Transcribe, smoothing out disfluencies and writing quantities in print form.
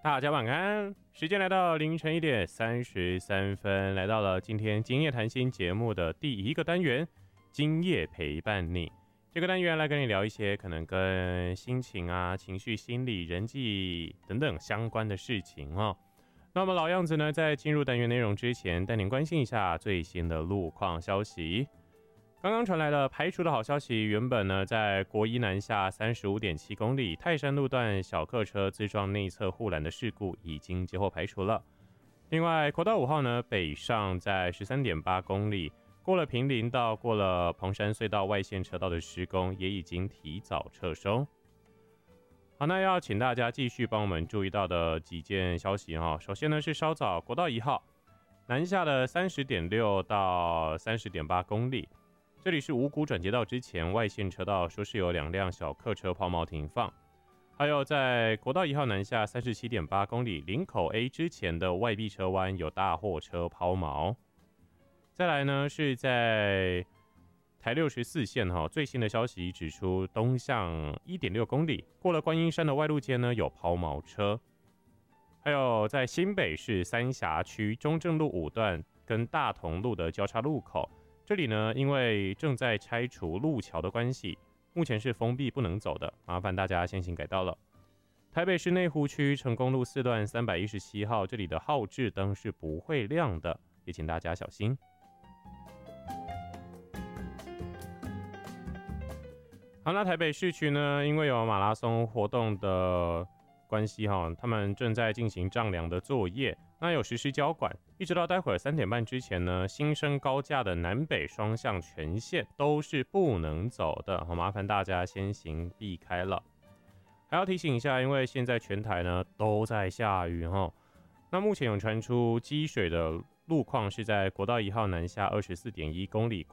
大家晚安，时间来到凌晨1:33，来到了今天今夜谈心节目的第一个单元，今夜陪伴你。这个单元来跟你聊一些可能跟心情啊、情绪、心理、人际等等相关的事情哦。那我们老样子呢，在进入单元内容之前，带您关心一下最新的路况消息。刚刚传来了排除的好消息，原本呢在国一南下35.7公里泰山路段小客车自撞内侧护栏的事故已经接获排除了。另外国道5号呢北上在13.8公里，过了坪林到过了彭山隧道外线车道的施工也已经提早撤收。好，那要请大家继续帮我们注意到的几件消息哈。首先呢是稍早国道1号南下的30.6到30.8公里。这里是五股转接道之前外线车道，说是有2辆小客车抛锚停放。还有在国道1号南下37.8公里林口 A 之前的外壁车弯有大货车抛锚。再来呢是在台64线最新的消息指出，东向 1.6 公里过了观音山的外路街呢有抛锚车。还有在新北市三峡区中正路5段跟大同路的交叉路口，这里呢，因为正在拆除路桥的关系，目前是封闭不能走的，麻烦大家先行改道了。台北市内湖区成功路4段317号，这里的号志灯是不会亮的，也请大家小心。好，那台北市区呢，因为有马拉松活动的关系他们正在进行丈量的作业，那有实施交管，一直到待会儿3点半之前呢，新生高架的南北双向全线都是不能走的，好，麻烦大家先行避开了。还要提醒一下，因为现在全台呢都在下雨那目前有传出积水的路况是在国道1号南下24.1公里